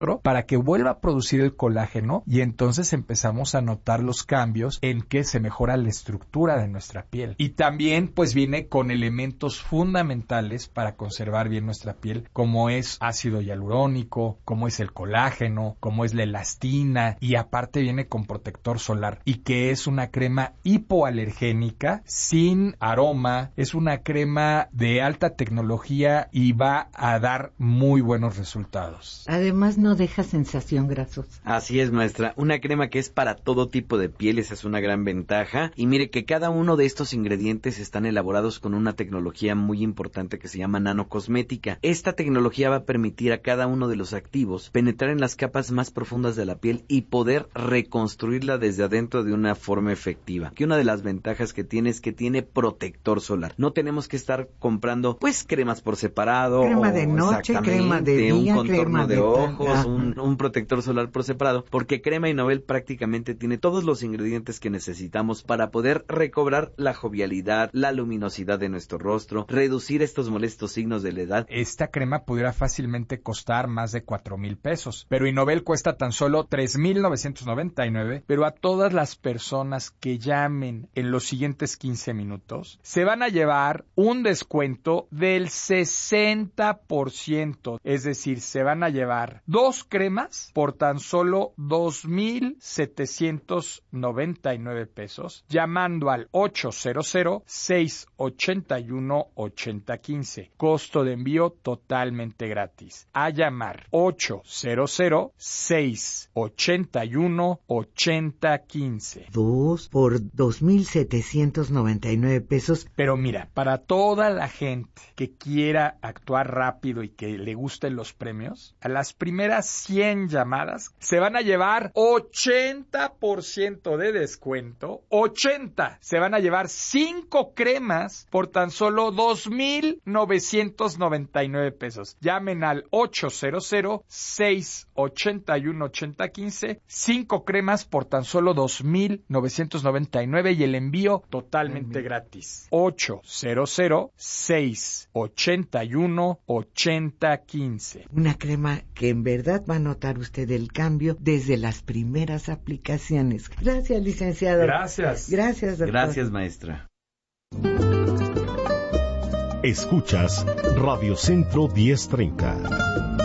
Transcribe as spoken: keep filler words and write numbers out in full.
para que vuelva a producir el colágeno y entonces empezamos a notar los cambios en que se mejora la estructura de nuestra piel. Y también pues viene con elementos fundamentales para conservar bien nuestra piel, como es ácido hialurónico, como es el colágeno, como es la elastina, y aparte viene con protector solar, y que es una crema hipoalergénica sin aroma, es una crema de alta tecnología y va a dar muy buenos resultados. Además no deja sensación grasosa. Así es, maestra. Una crema que es para todo tipo de piel, esa es una gran ventaja. Y mire que cada uno de estos ingredientes están elaborados con una tecnología muy importante que se llama nanocosmética. Esta tecnología va a permitir a cada uno de los activos penetrar en las capas más profundas de la piel y poder reconstruirla desde adentro de una forma efectiva. Que una de las ventajas que tiene es que tiene protector solar. No tenemos que estar comprando pues cremas por separado. Crema de noche, crema de día, un contorno crema de, de ojos, un, un protector solar por separado, porque Crema Innovel prácticamente tiene todos los ingredientes que necesitamos para poder recobrar la jovialidad, la luminosidad de nuestro rostro, reducir estos molestos signos de la edad. Esta crema pudiera fácilmente costar más de cuatro mil pesos, pero Innovel cuesta tan solo tres mil novecientos noventa y nueve, pero a todas las personas que llamen en los siguientes quince minutos, se van a llevar un descuento del sesenta por ciento, es decir, se van a llevar dos cremas por tan solo dos mil setecientos noventa y nueve pesos, llamando al ochocientos, seiscientos ochenta y uno, ochenta quince. Costo de envío totalmente gratis. A llamar ochocientos, seiscientos ochenta y uno, ochenta quince. Dos por dos mil setecientos noventa y nueve pesos. Pero mira, para toda la gente que quiera actuar rápido y que le gusten los premios, a las primeras cien llamadas se van a llevar ochenta por ciento de descuento. ochenta. Se van a llevar cinco cremas por tan solo dos mil novecientos noventa y nueve pesos. Llamen al ochocientos, seiscientos ochenta y uno, ochenta quince. cinco cremas por tan solo dos mil novecientos noventa y nueve y el envío totalmente uh-huh. gratis. ochocientos, seiscientos ochenta y uno, ochenta quince. Una crema que en verdad va a notar usted el cambio desde las primeras aplicaciones. Gracias, licenciado. Gracias. Gracias, doctor. Gracias, maestra. Escuchas Radio Centro diez treinta.